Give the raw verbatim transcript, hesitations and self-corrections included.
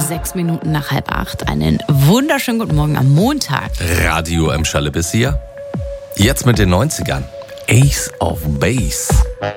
Sechs Minuten nach halb acht. Einen wunderschönen guten Morgen am Montag. Radio M. Schallebiss hier. Jetzt mit den neunzigern. Ace of Base.